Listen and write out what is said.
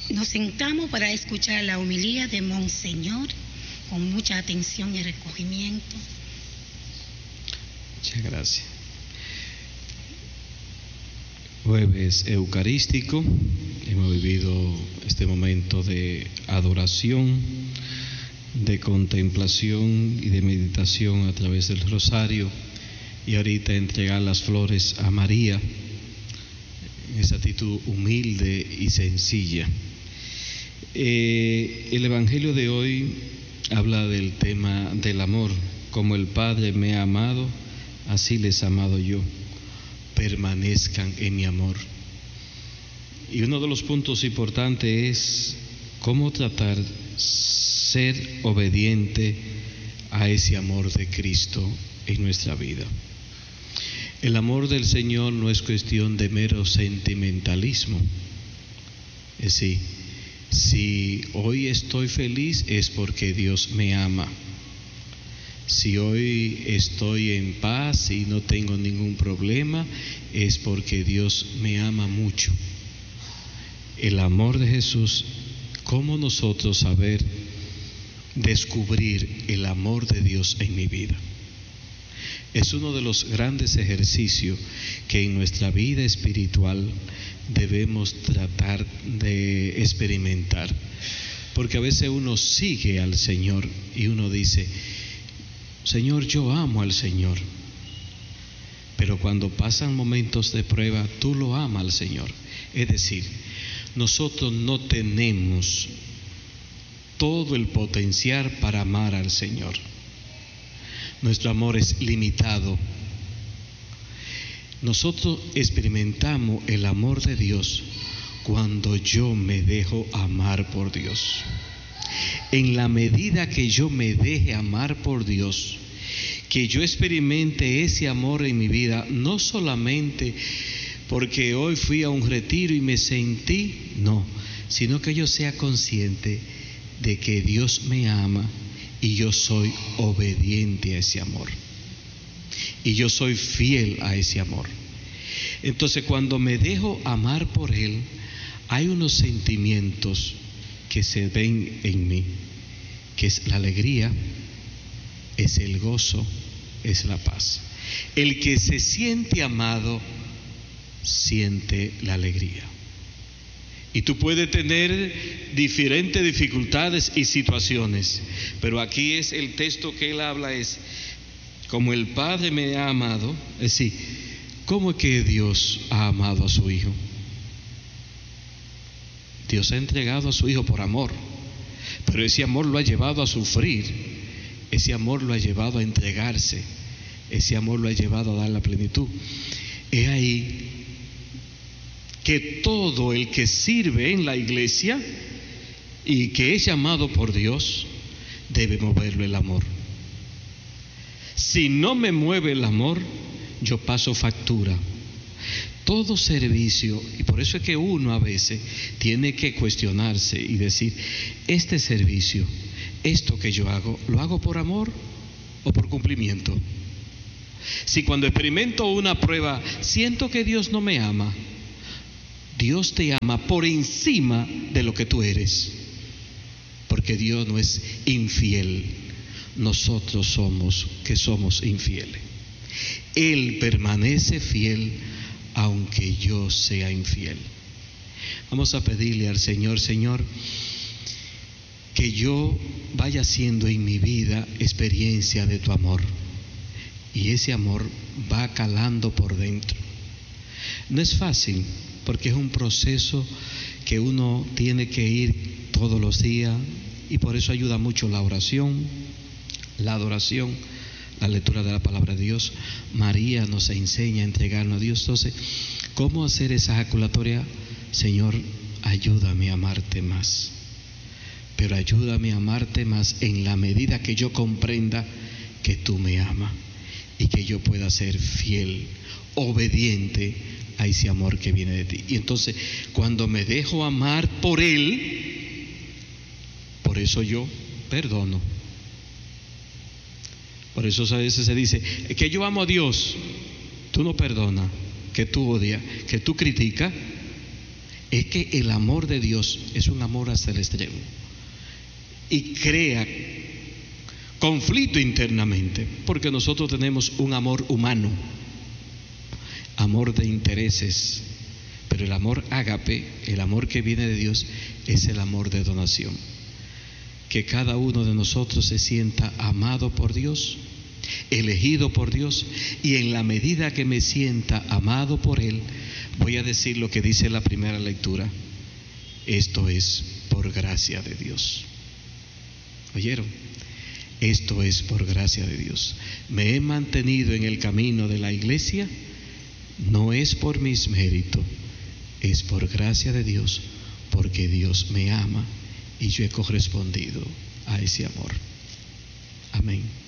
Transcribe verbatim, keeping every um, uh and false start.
Nos sentamos para escuchar la homilía de Monseñor con mucha atención y recogimiento. Muchas gracias. Jueves eucarístico, hemos vivido este momento de adoración, de contemplación y de meditación a través del rosario, y ahorita entregar las flores a María, en esa actitud humilde y sencilla. Eh, el Evangelio de hoy habla del tema del amor. Como el Padre me ha amado, así les he amado yo. Permanezcan en mi amor. Y uno de los puntos importantes es cómo tratar ser obediente a ese amor de Cristo en nuestra vida. El amor del Señor no es cuestión de mero sentimentalismo. Es decir, si hoy estoy feliz es porque Dios me ama. Si hoy estoy en paz y no tengo ningún problema, es porque Dios me ama mucho. El amor de Jesús, ¿cómo nosotros saber descubrir el amor de Dios en mi vida? Es uno de los grandes ejercicios que en nuestra vida espiritual debemos tratar de experimentar. Porque a veces uno sigue al Señor y uno dice: Señor, yo amo al Señor. Pero cuando pasan momentos de prueba, tú lo amas al Señor. Es decir, nosotros no tenemos todo el potencial para amar al Señor. Nuestro amor es limitado. Nosotros experimentamos el amor de Dios cuando yo me dejo amar por Dios. En la medida que yo me deje amar por Dios, que yo experimente ese amor en mi vida, no solamente porque hoy fui a un retiro y me sentí, no, sino que yo sea consciente de que Dios me ama y yo soy obediente a ese amor. Y yo soy fiel a ese amor. Entonces, cuando me dejo amar por Él, hay unos sentimientos que se ven en mí, que es la alegría, es el gozo, es la paz. El que se siente amado, siente la alegría. Y tú puedes tener diferentes dificultades y situaciones, pero aquí es el texto que él habla, es como el Padre me ha amado. Es decir, ¿cómo es que Dios ha amado a su Hijo? Dios ha entregado a su Hijo por amor, pero ese amor lo ha llevado a sufrir, ese amor lo ha llevado a entregarse, ese amor lo ha llevado a dar la plenitud. Es ahí que todo el que sirve en la iglesia y que es llamado por Dios debe moverlo el amor. Si no me mueve el amor, yo paso factura. Todo servicio, y por eso es que uno a veces tiene que cuestionarse y decir: este servicio, esto que yo hago, ¿lo hago por amor o por cumplimiento? Si cuando experimento una prueba siento que Dios no me ama, Dios te ama por encima de lo que tú eres, porque Dios no es infiel. Nosotros somos que somos infieles. Él permanece fiel aunque yo sea infiel. Vamos a pedirle al Señor: Señor, que yo vaya haciendo en mi vida experiencia de tu amor, y ese amor va calando por dentro. No es fácil, porque es un proceso que uno tiene que ir todos los días, y por eso ayuda mucho la oración, la adoración, la lectura de la palabra de Dios. María nos enseña a entregarnos a Dios. Entonces, ¿cómo hacer esa ejaculatoria? Señor, ayúdame a amarte más, pero ayúdame a amarte más en la medida que yo comprenda que tú me amas y que yo pueda ser fiel, obediente a ese amor que viene de ti. Y entonces, cuando me dejo amar por Él, por eso yo perdono. Por eso a veces se dice que yo amo a Dios. Tú no perdonas, que tú odias, que tú criticas. es que el amor de Dios es un amor hasta el extremo y crea conflicto internamente, porque nosotros tenemos un amor humano, amor de intereses, pero el amor ágape, el amor que viene de Dios, es el amor de donación. Que cada uno de nosotros se sienta amado por Dios, elegido por Dios, y en la medida que me sienta amado por Él, voy a decir lo que dice la primera lectura: esto es por gracia de Dios. ¿Oyeron? Esto es por gracia de Dios. Me he mantenido en el camino de la iglesia, no es por mis méritos, es por gracia de Dios, porque Dios me ama y yo he correspondido a ese amor. Amén.